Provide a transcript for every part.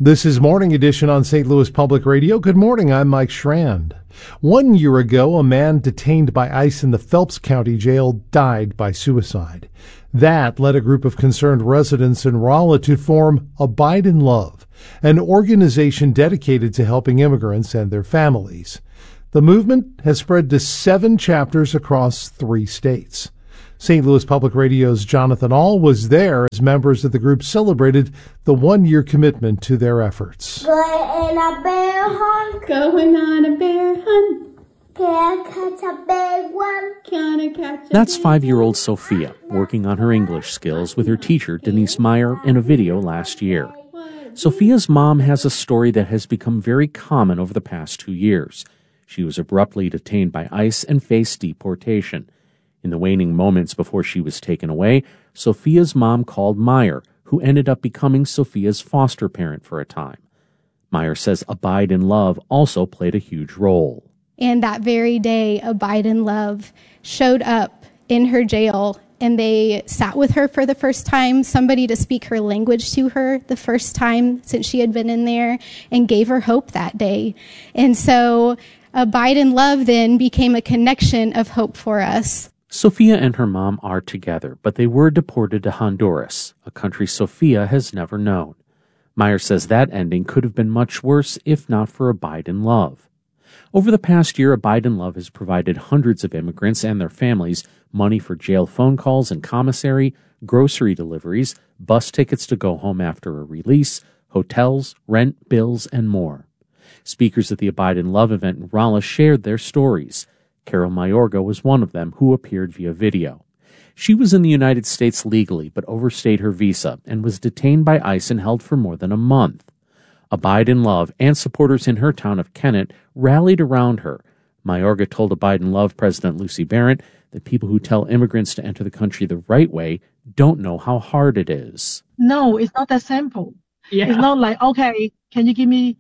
This is Morning Edition on St. Louis Public Radio. Good morning, I'm Mike Schrand. 1 year ago, a man detained by ICE in the Phelps County Jail died by suicide. That led a group of concerned residents in Rolla to form Abide in Love, an organization dedicated to helping immigrants and their families. The movement has spread to 7 chapters across 3 states. St. Louis Public Radio's Jonathan Ahl was there as members of the group celebrated the 1-year commitment to their efforts. Going on a bear hunt. Going on a bear hunt. Can I catch a big one? Can I catch a That's 5-year-old Sophia, working on her English skills with her teacher, Denise Meyer, in a video last year. Sophia's mom has a story that has become very common over the past 2 years. She was abruptly detained by ICE and faced deportation. In the waning moments before she was taken away, Sophia's mom called Meyer, who ended up becoming Sophia's foster parent for a time. Meyer says Abide in Love also played a huge role. And that very day, Abide in Love showed up in her jail, and they sat with her for the first time, somebody to speak her language to her the first time since she had been in there, and gave her hope that day. And so Abide in Love then became a connection of hope for us. Sophia and her mom are together, but they were deported to Honduras, a country Sophia has never known. Meyer says that ending could have been much worse if not for Abide in Love. Over the past year, Abide in Love has provided hundreds of immigrants and their families money for jail phone calls and commissary, grocery deliveries, bus tickets to go home after a release, hotels, rent, bills, and more. Speakers at the Abide in Love event in Rolla shared their stories. Carol Mayorga was one of them who appeared via video. She was in the United States legally but overstayed her visa and was detained by ICE and held for more than a month. Abide in Love and supporters in her town of Kennett rallied around her. Mayorga told Abide in Love President Lucy Barrett that people who tell immigrants to enter the country the right way don't know how hard it is. No, it's not that simple. Yeah. It's not like, okay, can you give me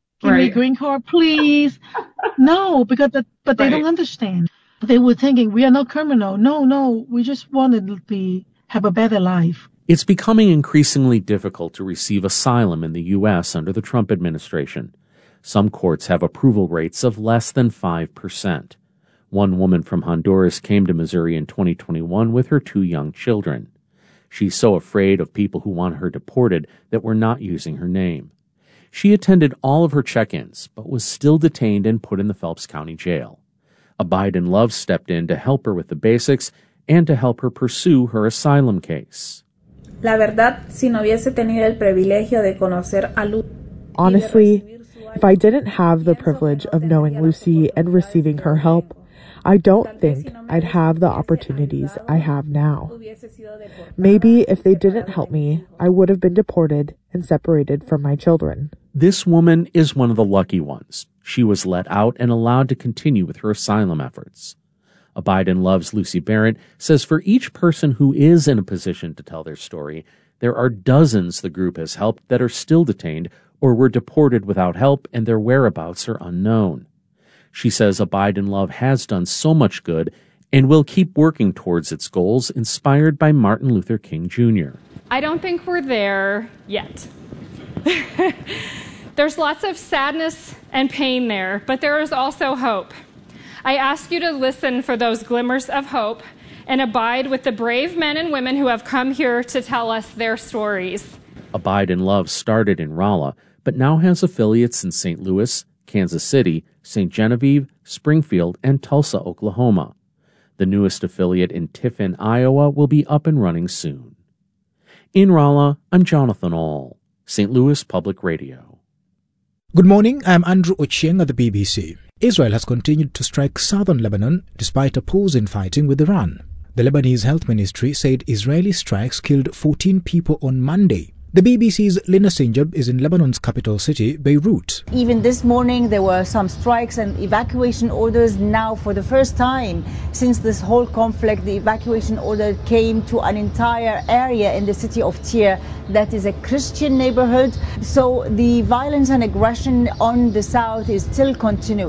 a green card, please? No, because but they don't understand. They were thinking we are not criminal. No, we just wanted to have a better life. It's becoming increasingly difficult to receive asylum in the U.S. under the Trump administration. Some courts have approval rates of less than 5%. One woman from Honduras came to Missouri in 2021 with her 2 young children. She's so afraid of people who want her deported that we're not using her name. She attended all of her check-ins, but was still detained and put in the Phelps County Jail. Abide in Love stepped in to help her with the basics and to help her pursue her asylum case. La verdad, si no hubiese tenido el privilegio de conocer a Lucy. Honestly, if I didn't have the privilege of knowing Lucy and receiving her help, I don't think I'd have the opportunities I have now. Maybe if they didn't help me, I would have been deported and separated from my children. This woman is one of the lucky ones. She was let out and allowed to continue with her asylum efforts. Abide in Love's Lucy Barrett says for each person who is in a position to tell their story, there are dozens the group has helped that are still detained or were deported without help and their whereabouts are unknown. She says Abide in Love has done so much good and will keep working towards its goals, inspired by Martin Luther King Jr. I don't think we're there yet. There's lots of sadness and pain there, but there is also hope. I ask you to listen for those glimmers of hope and abide with the brave men and women who have come here to tell us their stories. Abide in Love started in Rolla, but now has affiliates in St. Louis, Kansas City, St. Genevieve, Springfield, and Tulsa, Oklahoma. The newest affiliate in Tiffin, Iowa, will be up and running soon. In Rolla, I'm Jonathan Ahl, St. Louis Public Radio. Good morning, I'm Andrew Ochieng of the BBC. Israel has continued to strike southern Lebanon despite a pause in fighting with Iran. The Lebanese Health Ministry said Israeli strikes killed 14 people on Monday. The BBC's Lina Sinjab is in Lebanon's capital city, Beirut. Even this morning there were some strikes and evacuation orders. Now for the first time since this whole conflict, the evacuation order came to an entire area in the city of Tyre that is a Christian neighborhood. So the violence and aggression on the south is still continuing.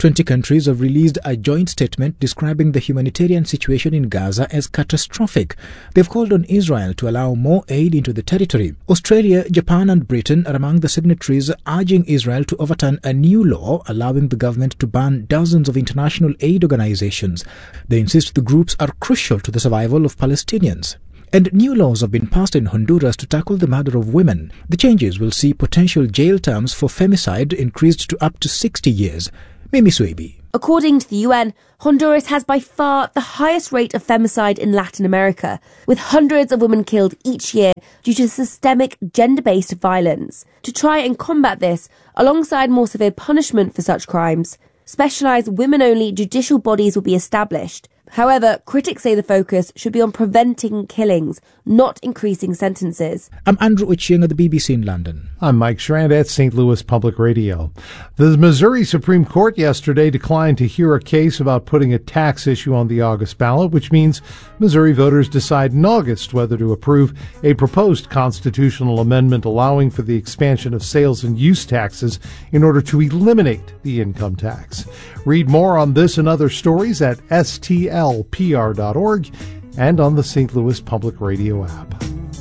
20 countries have released a joint statement describing the humanitarian situation in Gaza as catastrophic. They've called on Israel to allow more aid into the territory. Australia, Japan and Britain are among the signatories, urging Israel to overturn a new law allowing the government to ban dozens of international aid organizations. They insist the groups are crucial to the survival of Palestinians. And new laws have been passed in Honduras to tackle the murder of women. The changes will see potential jail terms for femicide increased to up to 60 years. Mimi Swaby. According to the UN, Honduras has by far the highest rate of femicide in Latin America, with hundreds of women killed each year due to systemic gender-based violence. To try and combat this, alongside more severe punishment for such crimes, specialised women-only judicial bodies will be established. However, critics say the focus should be on preventing killings, not increasing sentences. I'm Andrew Ochieng of the BBC in London. I'm Mike Schrand at St. Louis Public Radio. The Missouri Supreme Court yesterday declined to hear a case about putting a tax issue on the August ballot, which means Missouri voters decide in August whether to approve a proposed constitutional amendment allowing for the expansion of sales and use taxes in order to eliminate the income tax. Read more on this and other stories at stlpr.org and on the St. Louis Public Radio app.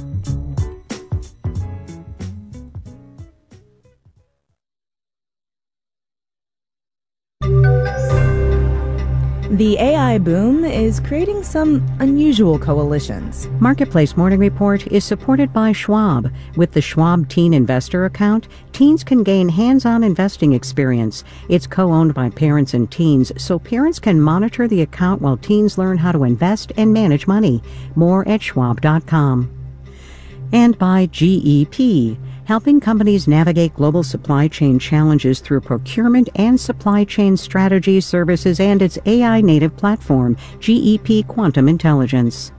The AI boom is creating some unusual coalitions. Marketplace Morning Report is supported by Schwab. With the Schwab Teen Investor account, teens can gain hands-on investing experience. It's co-owned by parents and teens, so parents can monitor the account while teens learn how to invest and manage money. More at schwab.com. And by GEP, helping companies navigate global supply chain challenges through procurement and supply chain strategy services and its AI-native platform, GEP Quantum Intelligence.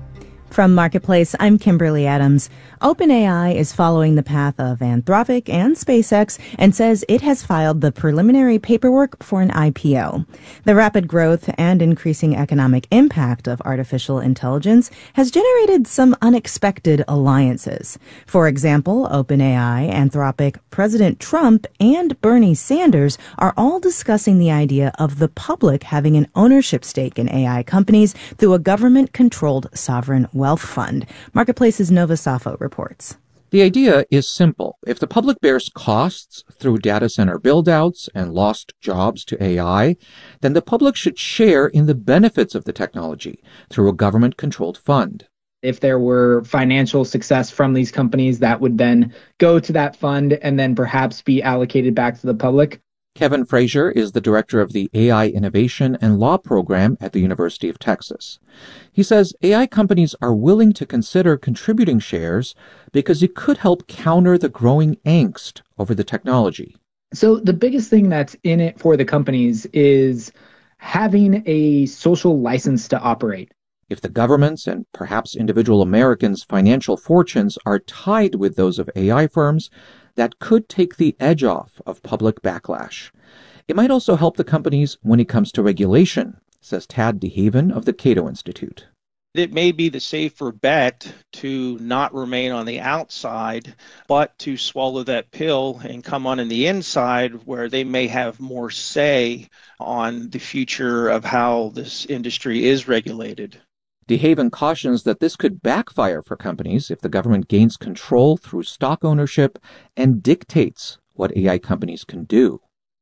From Marketplace, I'm Kimberly Adams. OpenAI is following the path of Anthropic and SpaceX and says it has filed the preliminary paperwork for an IPO. The rapid growth and increasing economic impact of artificial intelligence has generated some unexpected alliances. For example, OpenAI, Anthropic, President Trump, and Bernie Sanders are all discussing the idea of the public having an ownership stake in AI companies through a government-controlled sovereign wealth fund. Marketplace's Nova Safo reports. The idea is simple. If the public bears costs through data center build-outs and lost jobs to AI, then the public should share in the benefits of the technology through a government-controlled fund. If there were financial success from these companies, that would then go to that fund and then perhaps be allocated back to the public. Kevin Frazier is the director of the AI Innovation and Law Program at the University of Texas. He says AI companies are willing to consider contributing shares because it could help counter the growing angst over the technology. So the biggest thing that's in it for the companies is having a social license to operate. If the government's and perhaps individual Americans' financial fortunes are tied with those of AI firms, that could take the edge off of public backlash. It might also help the companies when it comes to regulation, says Tad DeHaven of the Cato Institute. It may be the safer bet to not remain on the outside, but to swallow that pill and come on the inside where they may have more say on the future of how this industry is regulated. DeHaven cautions that this could backfire for companies if the government gains control through stock ownership and dictates what AI companies can do.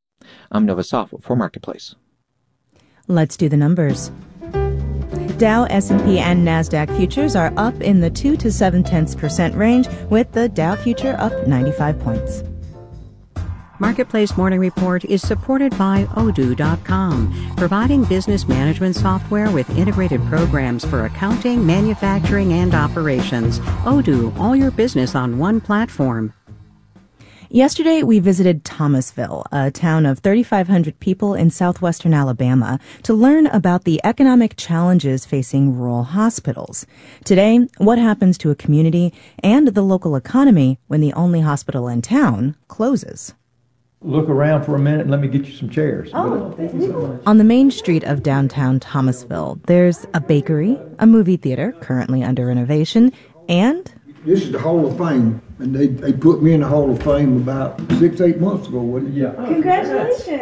I'm Nova Safo for Marketplace. Let's do the numbers. Dow, S&P, and NASDAQ futures are up in the 2 to 0.7% range, with the Dow future up 95 points. Marketplace Morning Report is supported by Odoo.com, providing business management software with integrated programs for accounting, manufacturing, and operations. Odoo, all your business on one platform. Yesterday, we visited Thomasville, a town of 3,500 people in southwestern Alabama, to learn about the economic challenges facing rural hospitals. Today, what happens to a community and the local economy when the only hospital in town closes. Look around for a minute and let me get you some chairs. On the main street of downtown Thomasville, there's a bakery, a movie theater currently under renovation, and... This is the Hall of Fame, and they put me in the Hall of Fame about 6-8 months ago, wasn't it? Yeah. Congratulations!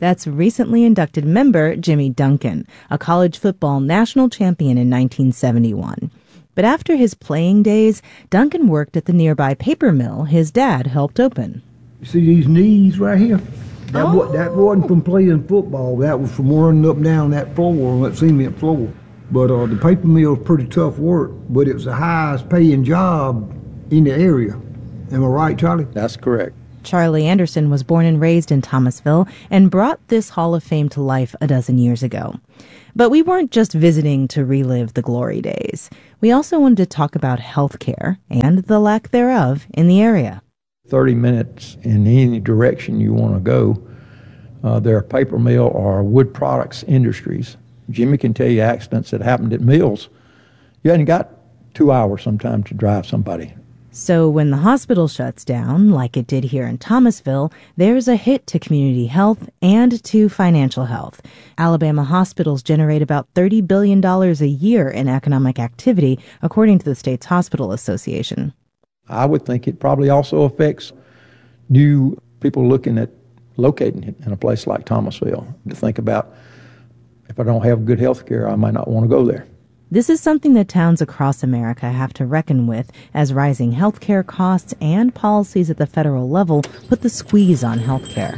That's recently inducted member Jimmy Duncan, a college football national champion in 1971. But after his playing days, Duncan worked at the nearby paper mill his dad helped open. You see these knees right here? That wasn't from playing football. That was from running up and down that floor, that cement floor. But the paper mill was pretty tough work, but it was the highest paying job in the area. Am I right, Charlie? That's correct. Charlie Anderson was born and raised in Thomasville and brought this Hall of Fame to life a dozen years ago. But we weren't just visiting to relive the glory days. We also wanted to talk about health care and the lack thereof in the area. 30 minutes in any direction you want to go. There are paper mill or wood products industries. Jimmy can tell you accidents that happened at mills. You hadn't got 2 hours sometimes to drive somebody. So when the hospital shuts down, like it did here in Thomasville, there's a hit to community health and to financial health. Alabama hospitals generate about $30 billion a year in economic activity, according to the state's hospital association. I would think it probably also affects new people looking at locating in a place like Thomasville, to think about, if I don't have good health care, I might not want to go there. This is something that towns across America have to reckon with as rising health care costs and policies at the federal level put the squeeze on health care.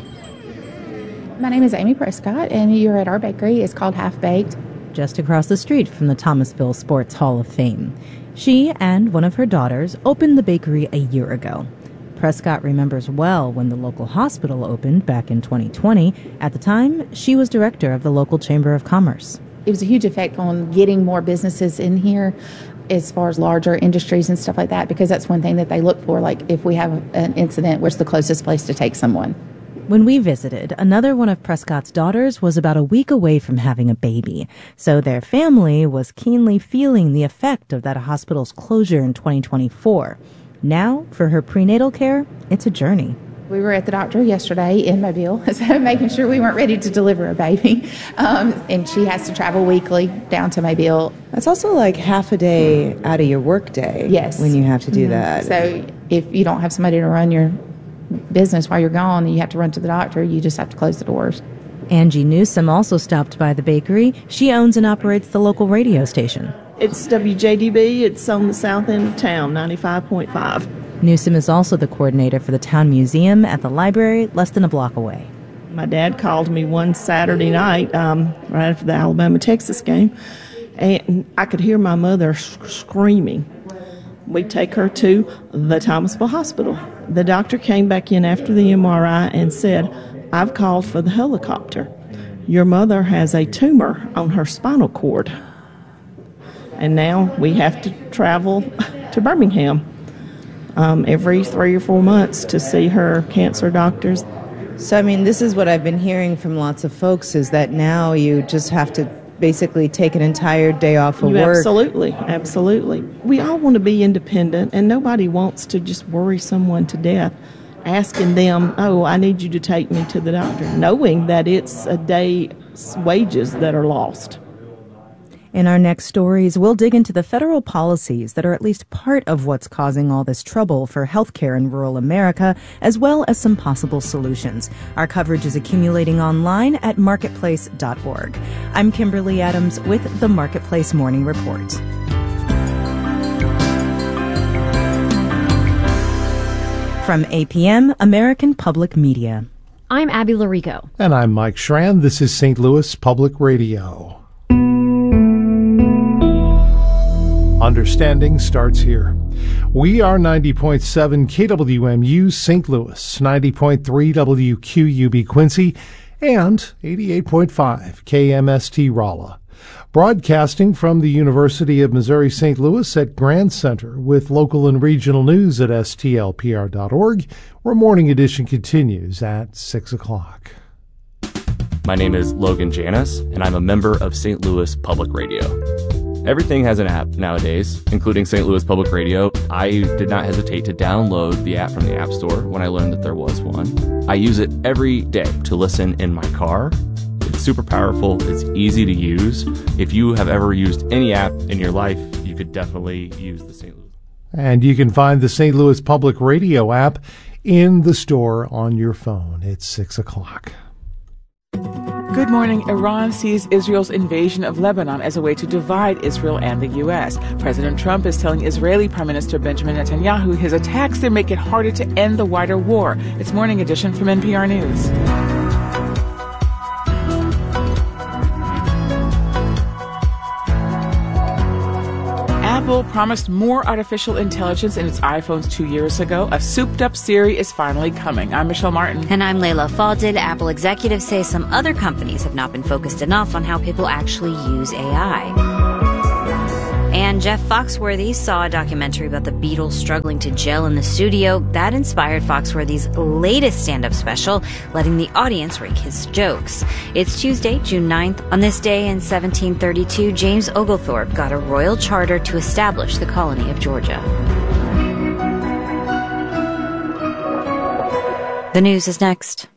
My name is Amy Prescott, and you're at our bakery. It's called Half Baked. Just across the street from the Thomasville Sports Hall of Fame. She and one of her daughters opened the bakery a year ago. Prescott remembers well when the local hospital opened back in 2020. At the time, she was director of the local Chamber of Commerce. It was a huge effect on getting more businesses in here as far as larger industries and stuff like that, because that's one thing that they look for. Like, if we have an incident, where's the closest place to take someone? When we visited, another one of Prescott's daughters was about a week away from having a baby, so their family was keenly feeling the effect of that hospital's closure in 2024. Now, for her prenatal care, it's a journey. We were at the doctor yesterday in Mobile, so making sure we weren't ready to deliver a baby. And she has to travel weekly down to Mobile. That's also like half a day out of your work day. Yes. When you have to do that. So if you don't have somebody to run your business while you're gone and you have to run to the doctor, you just have to close the doors. Angie Newsom also stopped by the bakery. She owns and operates the local radio station. It's WJDB. It's on the south end of town, 95.5. Newsom is also the coordinator for the town museum at the library less than a block away. My dad called me one Saturday night right after the Alabama-Texas game, and I could hear my mother screaming. We take her to the Thomasville Hospital. The doctor came back in after the MRI and said, "I've called for the helicopter. Your mother has a tumor on her spinal cord." And now we have to travel to Birmingham every 3 or 4 months to see her cancer doctors. So, I mean, this is what I've been hearing from lots of folks, is that now you just have to basically take an entire day off of work. Absolutely. We all want to be independent, and nobody wants to just worry someone to death, asking them, "Oh, I need you to take me to the doctor," knowing that it's a day's wages that are lost. In our next stories, we'll dig into the federal policies that are at least part of what's causing all this trouble for healthcare in rural America, as well as some possible solutions. Our coverage is accumulating online at marketplace.org. I'm Kimberly Adams with the Marketplace Morning Report. From APM, American Public Media. I'm Abby Larico. And I'm Mike Schran. This is St. Louis Public Radio. Understanding starts here. We are 90.7 KWMU St. Louis, 90.3 WQUB Quincy, and 88.5 KMST Rolla. Broadcasting from the University of Missouri St. Louis at Grand Center with local and regional news at stlpr.org, where Morning Edition continues at 6 o'clock. My name is Logan Janis, and I'm a member of St. Louis Public Radio. Everything has an app nowadays, including St. Louis Public Radio. I did not hesitate to download the app from the App Store when I learned that there was one. I use it every day to listen in my car. It's super powerful. It's easy to use. If you have ever used any app in your life, you could definitely use the St. Louis. And you can find the St. Louis Public Radio app in the store on your phone. It's 6 o'clock. Good morning. Iran sees Israel's invasion of Lebanon as a way to divide Israel and the U.S. President Trump is telling Israeli Prime Minister Benjamin Netanyahu his attacks there make it harder to end the wider war. It's Morning Edition from NPR News. Apple promised more artificial intelligence in its iPhones 2 years ago. A souped-up Siri is finally coming. I'm Michelle Martin. And I'm Layla Fadil. Apple executives say some other companies have not been focused enough on how people actually use AI. And Jeff Foxworthy saw a documentary about the Beatles struggling to gel in the studio. That inspired Foxworthy's latest stand-up special, letting the audience rate his jokes. It's Tuesday, June 9th. On this day in 1732, James Oglethorpe got a royal charter to establish the colony of Georgia. The news is next.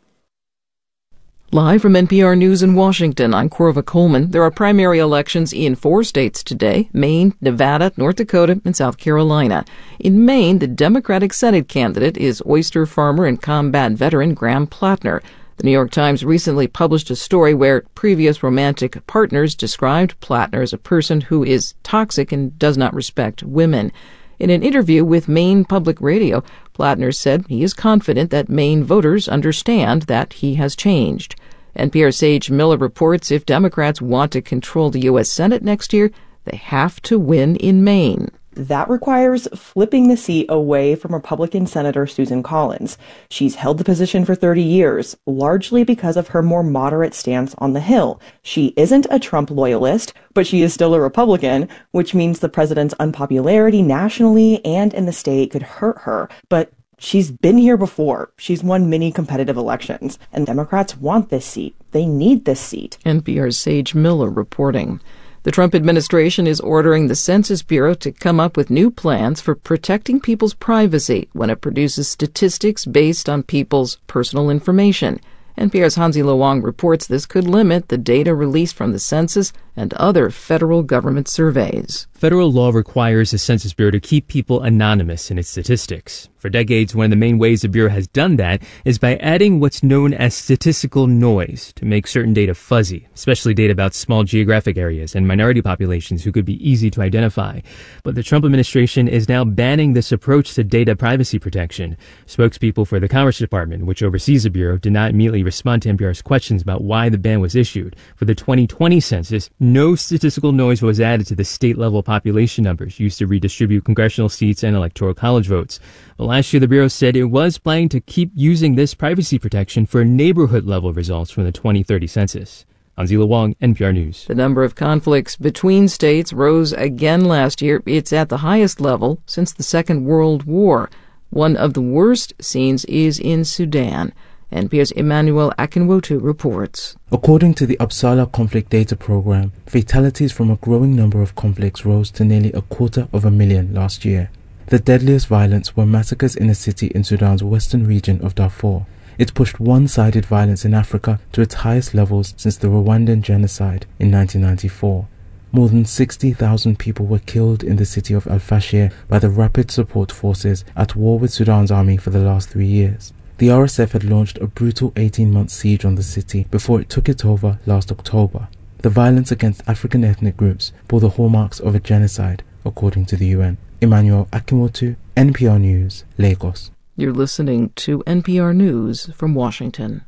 Live from NPR News in Washington, I'm Corva Coleman. There are primary elections in 4 states today: Maine, Nevada, North Dakota, and South Carolina. In Maine, the Democratic Senate candidate is oyster farmer and combat veteran Graham Plattner. The New York Times recently published a story where previous romantic partners described Plattner as a person who is toxic and does not respect women. In an interview with Maine Public Radio, Plattner said he is confident that Maine voters understand that he has changed. NPR's Sage Miller reports if Democrats want to control the U.S. Senate next year, they have to win in Maine. That requires flipping the seat away from Republican Senator Susan Collins. She's held the position for 30 years, largely because of her more moderate stance on the Hill. She isn't a Trump loyalist, but she is still a Republican, which means the president's unpopularity nationally and in the state could hurt her. But she's been here before. She's won many competitive elections, and Democrats want this seat. They need this seat. NPR's Sage Miller reporting. The Trump administration is ordering the Census Bureau to come up with new plans for protecting people's privacy when it produces statistics based on people's personal information. NPR's Hansi Lo Wang reports this could limit the data released from the census and other federal government surveys. Federal law requires the Census Bureau to keep people anonymous in its statistics. For decades, one of the main ways the Bureau has done that is by adding what's known as statistical noise to make certain data fuzzy, especially data about small geographic areas and minority populations who could be easy to identify. But the Trump administration is now banning this approach to data privacy protection. Spokespeople for the Commerce Department, which oversees the Bureau, did not immediately respond to NPR's questions about why the ban was issued. For the 2020 census, no statistical noise was added to the state-level population numbers used to redistribute congressional seats and electoral college votes. But last year, the Bureau said it was planning to keep using this privacy protection for neighborhood-level results from the 2030 census. Hansi Lo Wang, NPR News. The number of conflicts between states rose again last year. It's at the highest level since the Second World War. One of the worst scenes is in Sudan. NPR's Emmanuel Akinwotu reports. According to the Uppsala Conflict Data Program, fatalities from a growing number of conflicts rose to nearly 250,000 last year. The deadliest violence were massacres in a city in Sudan's western region of Darfur. It pushed one-sided violence in Africa to its highest levels since the Rwandan genocide in 1994. More than 60,000 people were killed in the city of Al-Fashir by the Rapid Support Forces at war with Sudan's army for the last 3 years. The RSF had launched a brutal 18-month siege on the city before it took it over last October. The violence against African ethnic groups bore the hallmarks of a genocide, according to the UN. Emmanuel Akinwotu, NPR News, Lagos. You're listening to NPR News from Washington.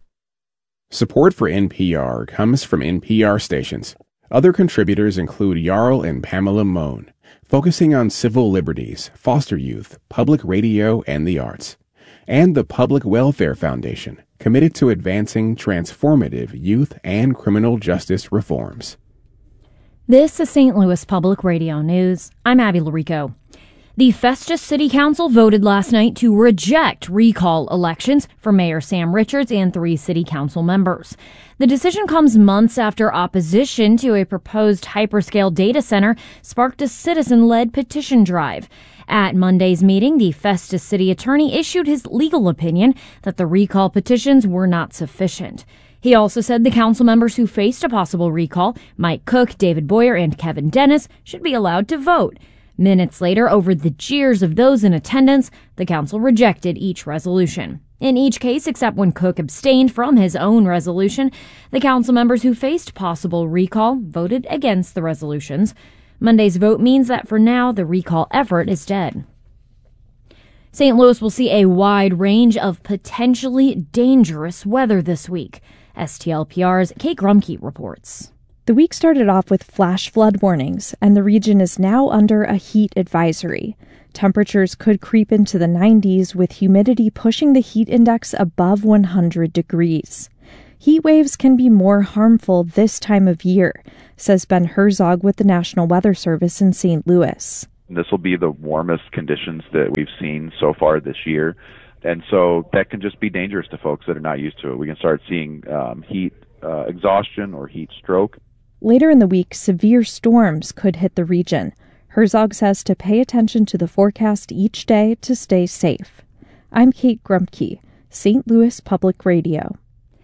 Support for NPR comes from NPR stations. Other contributors include Jarl and Pamela Mohn, focusing on civil liberties, foster youth, public radio, and the arts. And the Public Welfare Foundation, committed to advancing transformative youth and criminal justice reforms. This is St. Louis Public Radio News. I'm Abby Larico. The Festus City Council voted last night to reject recall elections for Mayor Sam Richards and 3 city council members. The decision comes months after opposition to a proposed hyperscale data center sparked a citizen-led petition drive. At Monday's meeting, the Festus City attorney issued his legal opinion that the recall petitions were not sufficient. He also said the council members who faced a possible recall, Mike Cook, David Boyer, and Kevin Dennis, should be allowed to vote. Minutes later, over the jeers of those in attendance, the council rejected each resolution. In each case, except when Cook abstained from his own resolution, the council members who faced possible recall voted against the resolutions. Monday's vote means that for now, the recall effort is dead. St. Louis will see a wide range of potentially dangerous weather this week. STLPR's Kate Grumke reports. The week started off with flash flood warnings, and the region is now under a heat advisory. Temperatures could creep into the 90s, with humidity pushing the heat index above 100 degrees. Heat waves can be more harmful this time of year, says Ben Herzog with the National Weather Service in St. Louis. This will be the warmest conditions that we've seen so far this year, and so that can just be dangerous to folks that are not used to it. We can start seeing heat exhaustion or heat stroke. Later in the week, severe storms could hit the region. Herzog says to pay attention to the forecast each day to stay safe. I'm Kate Grumke, St. Louis Public Radio.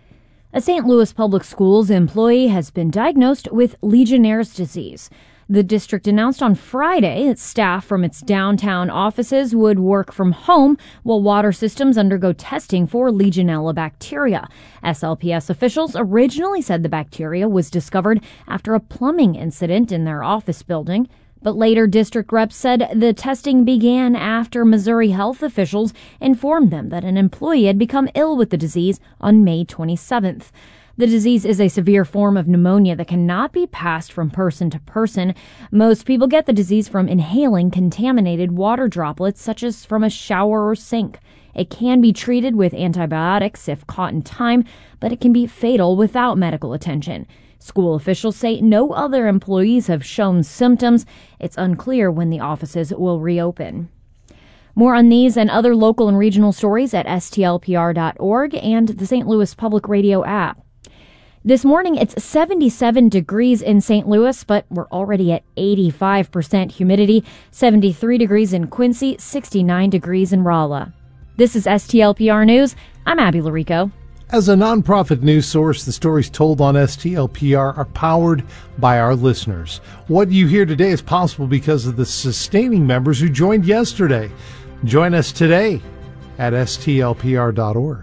A St. Louis Public Schools employee has been diagnosed with Legionnaire's disease. The district announced on Friday that staff from its downtown offices would work from home while water systems undergo testing for Legionella bacteria. SLPS officials originally said the bacteria was discovered after a plumbing incident in their office building, but later district reps said the testing began after Missouri health officials informed them that an employee had become ill with the disease on May 27th. The disease is a severe form of pneumonia that cannot be passed from person to person. Most people get the disease from inhaling contaminated water droplets, such as from a shower or sink. It can be treated with antibiotics if caught in time, but it can be fatal without medical attention. School officials say no other employees have shown symptoms. It's unclear when the offices will reopen. More on these and other local and regional stories at stlpr.org and the St. Louis Public Radio app. This morning, it's 77 degrees in St. Louis, but we're already at 85% humidity, 73 degrees in Quincy, 69 degrees in Rolla. This is STLPR News. I'm Abby Larico. As a nonprofit news source, the stories told on STLPR are powered by our listeners. What you hear today is possible because of the sustaining members who joined yesterday. Join us today at stlpr.org.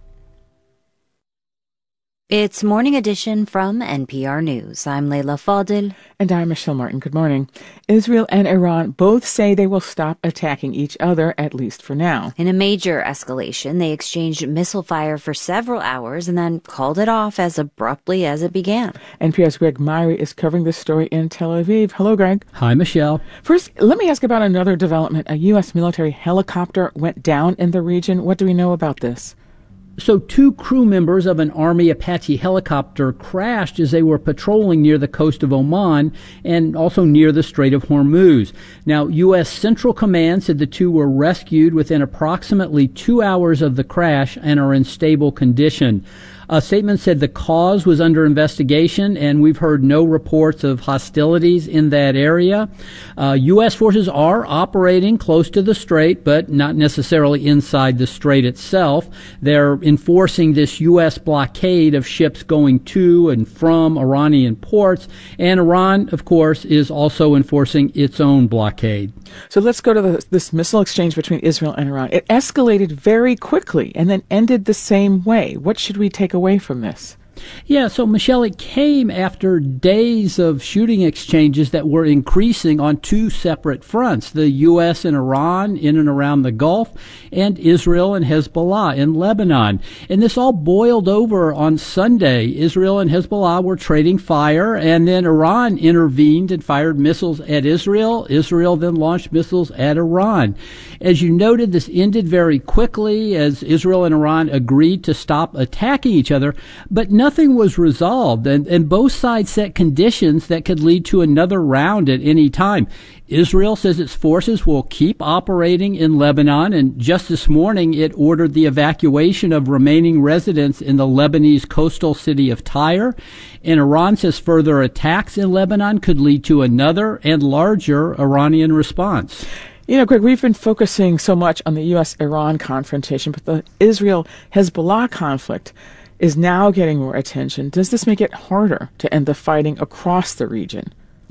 It's Morning Edition from NPR News. I'm Leila Fadil. And I'm Michelle Martin. Good morning. Israel and Iran both say they will stop attacking each other, at least for now. In a major escalation, they exchanged missile fire for several hours and then called it off as abruptly as it began. NPR's Greg Myrie is covering this story in Tel Aviv. Hello, Greg. Hi, Michelle. First, let me ask about another development. A U.S. military helicopter went down in the region. What do we know about this? So 2 crew members of an Army Apache helicopter crashed as they were patrolling near the coast of Oman and also near the Strait of Hormuz. Now, U.S. Central Command said the 2 were rescued within approximately 2 hours of the crash and are in stable condition. A statement said the cause was under investigation, and we've heard no reports of hostilities in that area. U.S. forces are operating close to the strait, but not necessarily inside the strait itself. They're enforcing this U.S. blockade of ships going to and from Iranian ports, and Iran, of course, is also enforcing its own blockade. So let's go to this missile exchange between Israel and Iran. It escalated very quickly and then ended the same way. What should we take away from this? Yeah, so Michelle, it came after days of shooting exchanges that were increasing on 2 separate fronts, the U.S. and Iran in and around the Gulf, and Israel and Hezbollah in Lebanon. And this all boiled over on Sunday. Israel and Hezbollah were trading fire, and then Iran intervened and fired missiles at Israel. Israel then launched missiles at Iran. As you noted, this ended very quickly as Israel and Iran agreed to stop attacking each other, but nothing was resolved, and both sides set conditions that could lead to another round at any time. Israel says its forces will keep operating in Lebanon, and just this morning it ordered the evacuation of remaining residents in the Lebanese coastal city of Tyre. And Iran says further attacks in Lebanon could lead to another and larger Iranian response. You know, Greg, we've been focusing so much on the U.S.-Iran confrontation, but the Israel-Hezbollah conflict is now getting more attention. Does this make it harder to end the fighting across the region?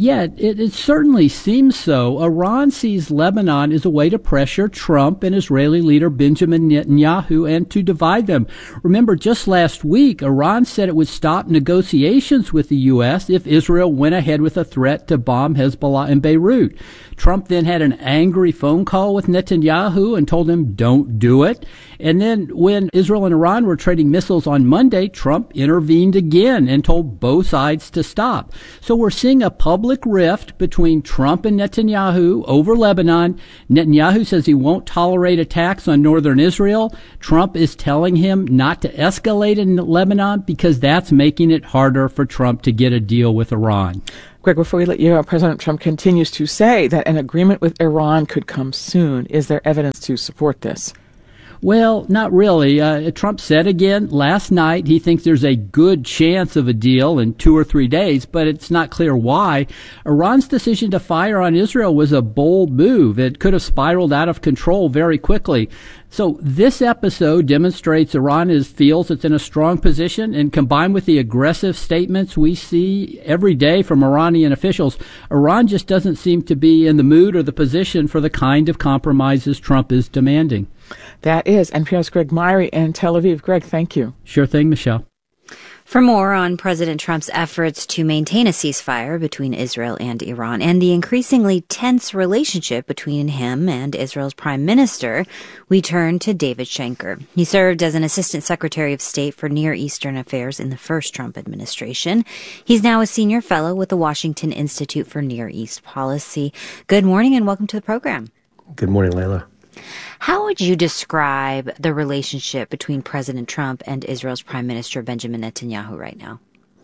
Yeah, it certainly seems so. Iran sees Lebanon as a way to pressure Trump and Israeli leader Benjamin Netanyahu and to divide them. Remember, just last week, Iran said it would stop negotiations with the U.S. if Israel went ahead with a threat to bomb Hezbollah in Beirut. Trump then had an angry phone call with Netanyahu and told him, don't do it. And then when Israel and Iran were trading missiles on Monday, Trump intervened again and told both sides to stop. So we're seeing a public rift between Trump and Netanyahu over Lebanon. Netanyahu says he won't tolerate attacks on northern Israel. Trump is telling him not to escalate in Lebanon because that's making it harder for Trump to get a deal with Iran. Greg, before we let you go, President Trump continues to say that an agreement with Iran could come soon. Is there evidence to support this? Well, not really. Trump said again last night he thinks there's a good chance of a deal in 2 or 3 days, but it's not clear why. Iran's decision to fire on Israel was a bold move. It could have spiraled out of control very quickly. So this episode demonstrates Iran feels it's in a strong position, and combined with the aggressive statements we see every day from Iranian officials, Iran just doesn't seem to be in the mood or the position for the kind of compromises Trump is demanding. That is NPR's Greg Myrie in Tel Aviv. Greg, thank you. Sure thing, Michelle. For more on President Trump's efforts to maintain a ceasefire between Israel and Iran and the increasingly tense relationship between him and Israel's prime minister, we turn to David Schenker. He served as an assistant secretary of state for Near Eastern affairs in the first Trump administration. He's now a senior fellow with the Washington Institute for Near East Policy. Good morning and welcome to the program. Good morning, Layla. How would you describe the relationship between President Trump and Israel's Prime Minister Benjamin Netanyahu right now?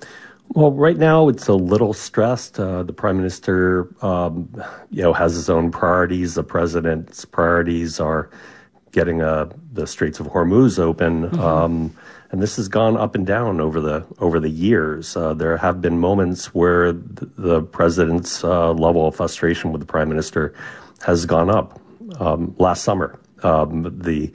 Well, right now it's a little stressed. The Prime Minister, has his own priorities. The President's priorities are getting the Straits of Hormuz open, and this has gone up and down over the years. There have been moments where the President's level of frustration with the Prime Minister has gone up. Last summer, the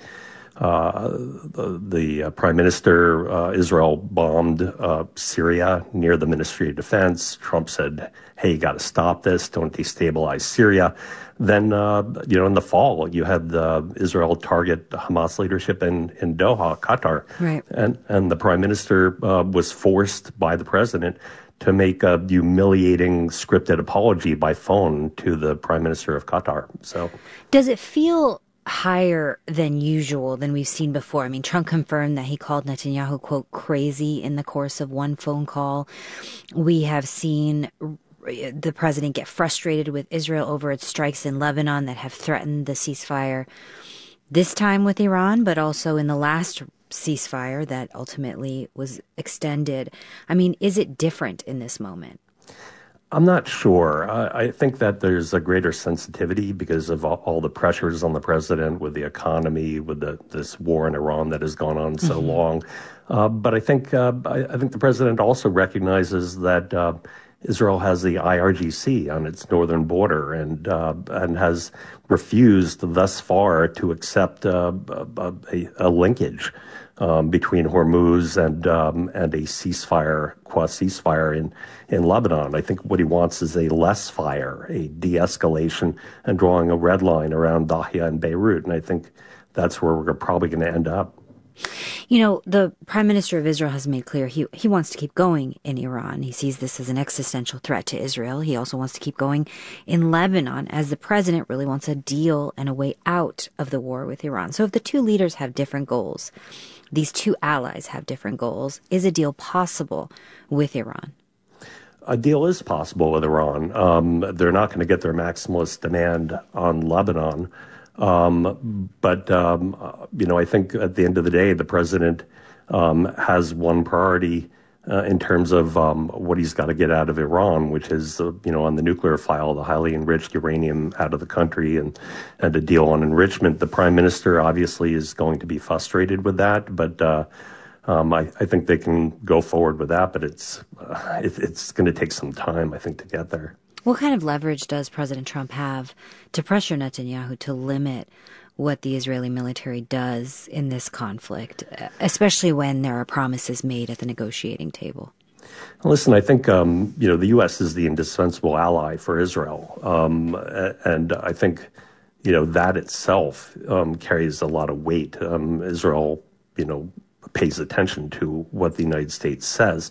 Prime Minister, Israel bombed Syria near the Ministry of Defense. Trump said, hey, you got to stop this. Don't destabilize Syria. Then, in the fall, you had Israel target Hamas leadership in Doha, Qatar. Right. And the Prime Minister was forced by the President to make a humiliating scripted apology by phone to the Prime Minister of Qatar. So, does it feel higher than usual, than we've seen before? I mean, Trump confirmed that he called Netanyahu, quote, crazy in the course of one phone call. We have seen the president get frustrated with Israel over its strikes in Lebanon that have threatened the ceasefire, this time with Iran, but also in the last ceasefire that ultimately was extended. I mean, is it different in this moment? I'm not sure. I think that there's a greater sensitivity because of all the pressures on the president with the economy, with this war in Iran that has gone on so long. But I think the president also recognizes that Israel has the IRGC on its northern border and has refused thus far to accept a linkage between Hormuz and a ceasefire, quasi-ceasefire in Lebanon. I think what he wants is a less fire, a de-escalation, and drawing a red line around Dahia and Beirut. And I think that's where we're probably going to end up. You know, the Prime Minister of Israel has made clear he wants to keep going in Iran. He sees this as an existential threat to Israel. He also wants to keep going in Lebanon, as the president really wants a deal and a way out of the war with Iran. So if the two leaders have different goals, these two allies have different goals, is a deal possible with Iran? A deal is possible with Iran. They're not going to get their maximalist demand on Lebanon. But I think at the end of the day, the president has one priority in terms of what he's got to get out of Iran, which is, on the nuclear file, the highly enriched uranium out of the country and a deal on enrichment. The prime minister obviously is going to be frustrated with that, but I think they can go forward with that. But it's going to take some time, I think, to get there. What kind of leverage does President Trump have to pressure Netanyahu to limit what the Israeli military does in this conflict, especially when there are promises made at the negotiating table? Listen, I think, the U.S. is the indispensable ally for Israel. And I think, that itself carries a lot of weight. Israel, pays attention to what the United States says.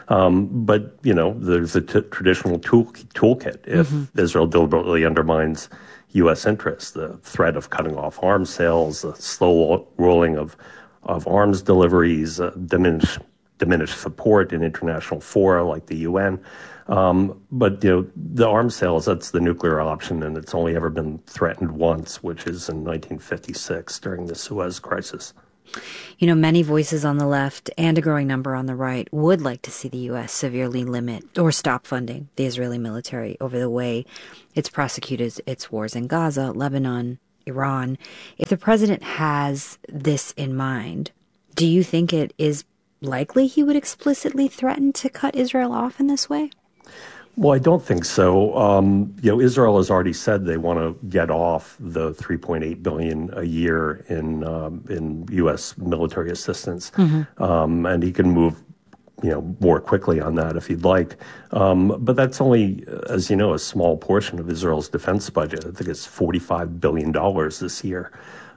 But, there's a traditional toolkit. If Israel deliberately undermines U.S. interests, the threat of cutting off arms sales, the slow rolling of arms deliveries, diminished support in international fora like the UN. But, the arms sales, that's the nuclear option, and it's only ever been threatened once, which is in 1956 during the Suez Crisis. Many voices on the left and a growing number on the right would like to see the U.S. severely limit or stop funding the Israeli military over the way it's prosecuted its wars in Gaza, Lebanon, Iran. If the president has this in mind, do you think it is likely he would explicitly threaten to cut Israel off in this way? Well, I don't think so. Israel has already said they want to get off the $3.8 billion a year in U.S. military assistance, and he can move, more quickly on that if he'd like. But that's only, as you know, a small portion of Israel's defense budget. I think it's $45 billion this year,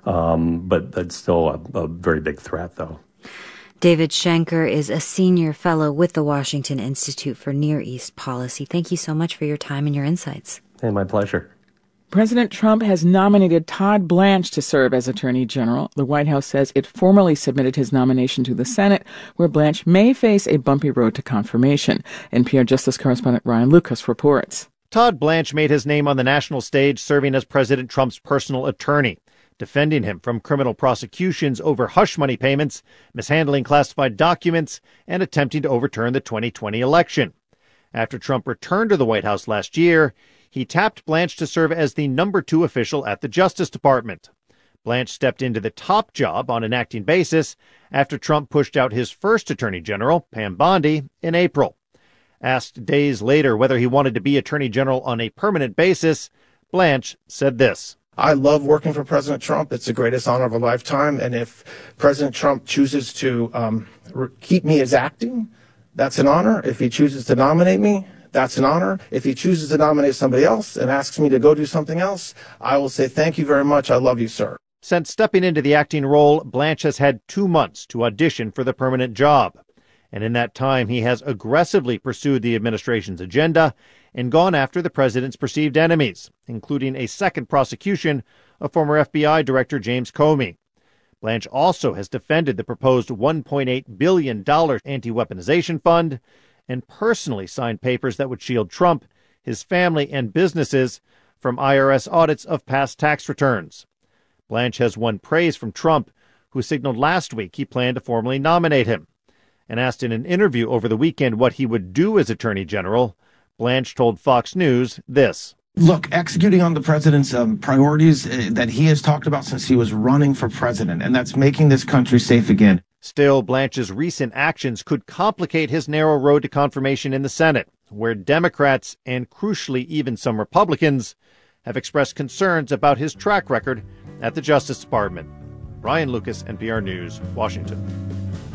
but that's still a very big threat, though. David Schenker is a senior fellow with the Washington Institute for Near East Policy. Thank you so much for your time and your insights. Hey, my pleasure. President Trump has nominated Todd Blanche to serve as Attorney General. The White House says it formally submitted his nomination to the Senate, where Blanche may face a bumpy road to confirmation. NPR Justice correspondent Ryan Lucas reports. Todd Blanche made his name on the national stage serving as President Trump's personal attorney, defending him from criminal prosecutions over hush money payments, mishandling classified documents, and attempting to overturn the 2020 election. After Trump returned to the White House last year, he tapped Blanche to serve as the number 2 official at the Justice Department. Blanche stepped into the top job on an acting basis after Trump pushed out his first Attorney General, Pam Bondi, in April. Asked days later whether he wanted to be Attorney General on a permanent basis, Blanche said this. I love working for President Trump. It's the greatest honor of a lifetime. And if President Trump chooses to keep me as acting, that's an honor. If he chooses to nominate me, that's an honor. If he chooses to nominate somebody else and asks me to go do something else, I will say, thank you very much. I love you, sir. Since stepping into the acting role, Blanche has had 2 months to audition for the permanent job. And in that time, he has aggressively pursued the administration's agenda and gone after the president's perceived enemies, including a second prosecution of former FBI Director James Comey. Blanche also has defended the proposed $1.8 billion anti-weaponization fund and personally signed papers that would shield Trump, his family, and businesses from IRS audits of past tax returns. Blanche has won praise from Trump, who signaled last week he planned to formally nominate him. And asked in an interview over the weekend what he would do as Attorney General, Blanche told Fox News this. Look, executing on the president's priorities that he has talked about since he was running for president, and that's making this country safe again. Still, Blanche's recent actions could complicate his narrow road to confirmation in the Senate, where Democrats and, crucially, even some Republicans have expressed concerns about his track record at the Justice Department. Ryan Lucas, NPR News, Washington.